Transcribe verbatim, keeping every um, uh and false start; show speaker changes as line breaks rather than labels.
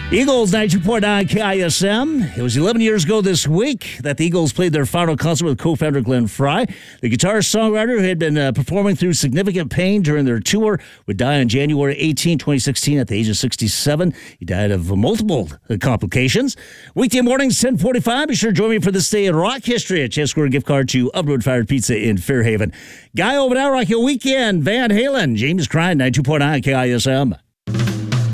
Eagles ninety-two point nine K I S M. It was eleven years ago this week that the Eagles played their final concert with co-founder Glenn Frey. The guitarist-songwriter, who had been uh, performing through significant pain during their tour, would die on January eighteenth, twenty sixteen at the age of sixty-seven. He died of multiple uh, complications. Weekday mornings, ten forty-five. Be sure to join me for this day in rock history. A chance to score a gift card to Upwood Fired Pizza in Fairhaven. Guy over now, Rock Your Weekend, Van Halen, James Cryne, ninety-two point nine K I S M.